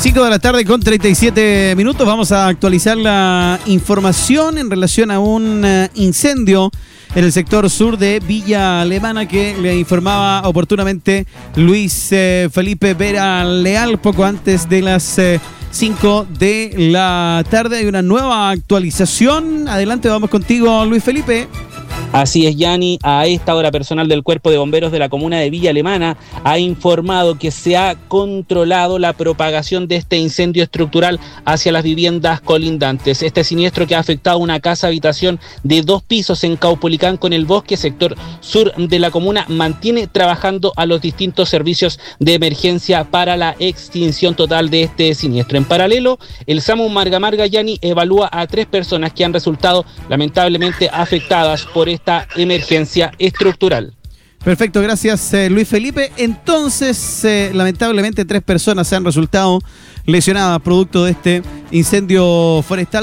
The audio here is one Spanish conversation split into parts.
5 de la tarde con 37 minutos. Vamos a actualizar la información en relación a un incendio en el sector sur de Villa Alemana que le informaba oportunamente Luis Felipe Vera Leal poco antes de las 5 de la tarde. Hay una nueva actualización. Adelante, vamos contigo, Luis Felipe. Así es, Yanni. A esta hora, personal del Cuerpo de Bomberos de la comuna de Villa Alemana ha informado que se ha controlado la propagación de este incendio estructural hacia las viviendas colindantes. Este siniestro que ha afectado una casa habitación de 2 pisos en Caupolicán con el Bosque, sector sur de la comuna, mantiene trabajando a los distintos servicios de emergencia para la extinción total de este siniestro. En paralelo, el SAMU Marga Marga, Yanni, evalúa a 3 personas que han resultado lamentablemente afectadas por esta emergencia estructural. Perfecto, gracias Luis Felipe. Entonces, lamentablemente 3 personas se han resultado lesionadas producto de este incendio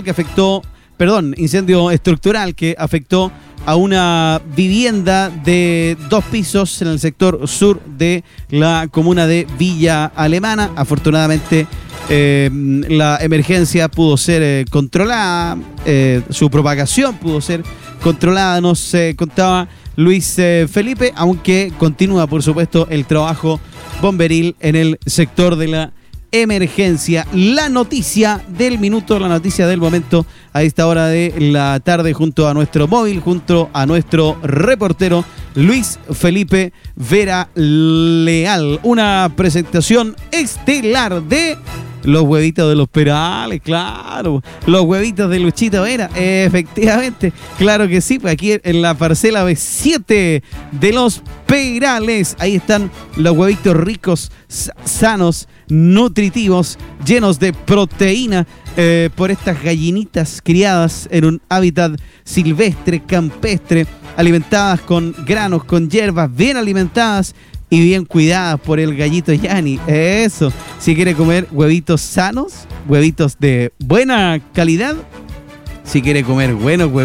incendio estructural que afectó a una vivienda de 2 pisos en el sector sur de la comuna de Villa Alemana. Afortunadamente, la emergencia pudo ser controlada, su propagación pudo ser controlada, nos contaba Luis Felipe, aunque continúa, por supuesto, el trabajo bomberil en el sector de la emergencia. La noticia del minuto, la noticia del momento a esta hora de la tarde, junto a nuestro móvil, junto a nuestro reportero Luis Felipe Vera Leal. Una presentación estelar de los huevitos de los Perales, claro. Los huevitos de Luchito Vera, efectivamente. Claro que sí, pues aquí en la parcela B7 de los Perales. Ahí están los huevitos ricos, sanos, nutritivos, llenos de proteína por estas gallinitas criadas en un hábitat silvestre, campestre, alimentadas con granos, con hierbas, bien alimentadas y bien cuidadas por el gallito Yanni. Eso, si quiere comer huevitos sanos, huevitos de buena calidad, si quiere comer buenos huevitos